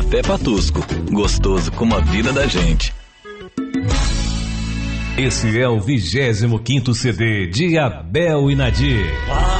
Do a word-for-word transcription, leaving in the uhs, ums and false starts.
Café Patusco, gostoso como a vida da gente. Esse é o vigésimo quinto C D de Abel e Nadir.